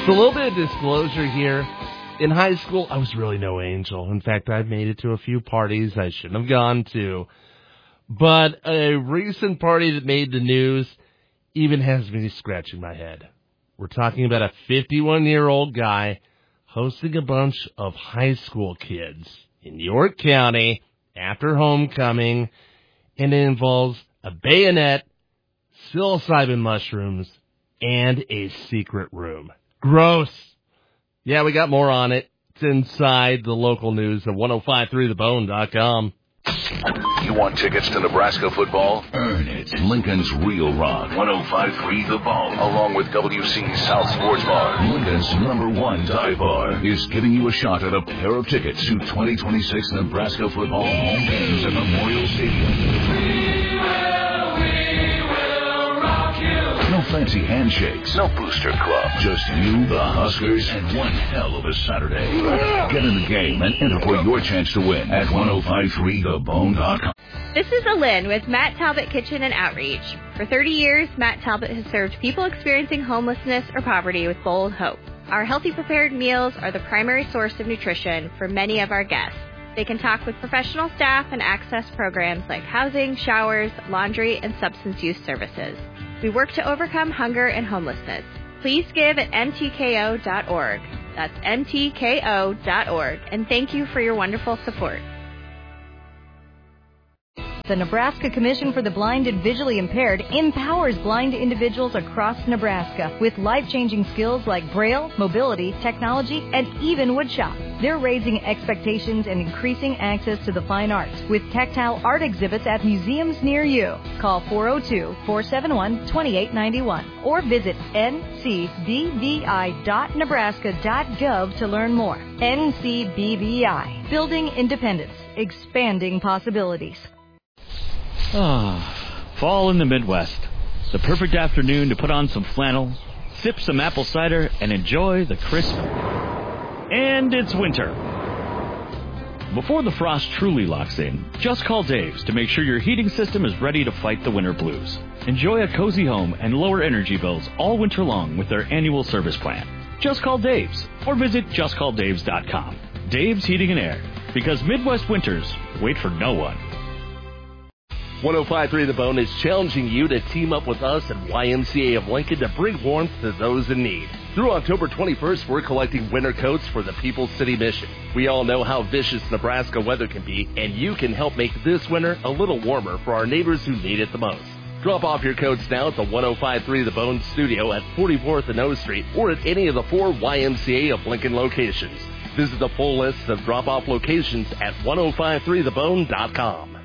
So a little bit of disclosure here. In high school, I was really no angel. In fact, I've made it to a few parties I shouldn't have gone to. But a recent party that made the news even has me scratching my head. We're talking about a 51-year-old guy hosting a bunch of high school kids in York County after homecoming, and it involves a bayonet, psilocybin mushrooms, and a secret room. Gross. Yeah, we got more on it. It's inside the local news at 1053thebone.com. You want tickets to Nebraska football? Earn it. Lincoln's Real Rock. 1053 The Bone, along with WC South Sports Bar. Lincoln's #1 dive bar is giving you a shot at a pair of tickets to 2026 Nebraska football home games at Memorial Stadium. No fancy handshakes. No booster club. Just you, the Huskers, and one hell of a Saturday. Get in the game and enter for your chance to win at 1053thebone.com. This is Alin with Matt Talbot Kitchen and Outreach. For 30 years, Matt Talbot has served people experiencing homelessness or poverty with bold hope. Our healthy prepared meals are the primary source of nutrition for many of our guests. They can talk with professional staff and access programs like housing, showers, laundry, and substance use services. We work to overcome hunger and homelessness. Please give at mtko.org. That's mtko.org. And thank you for your wonderful support. The Nebraska Commission for the Blind and Visually Impaired empowers blind individuals across Nebraska with life-changing skills like Braille, mobility, technology, and even woodshop. They're raising expectations and increasing access to the fine arts with tactile art exhibits at museums near you. Call 402-471-2891 or visit ncbvi.nebraska.gov to learn more. NCBVI, building independence, expanding possibilities. Fall in the Midwest. The perfect afternoon to put on some flannel, sip some apple cider, and enjoy the crisp. And it's winter. Before the frost truly locks in, just call Dave's to make sure your heating system is ready to fight the winter blues. Enjoy a cozy home and lower energy bills all winter long with their annual service plan. Just call Dave's or visit justcalldaves.com. Dave's Heating and Air, because Midwest winters wait for no one. 1053 The Bone is challenging you to team up with us at YMCA of Lincoln to bring warmth to those in need. Through October 21st, we're collecting winter coats for the People's City Mission. We all know how vicious Nebraska weather can be, and you can help make this winter a little warmer for our neighbors who need it the most. Drop off your coats now at the 1053 The Bone studio at 44th and O Street or at any of the 4 YMCA of Lincoln locations. Visit the full list of drop-off locations at 1053thebone.com.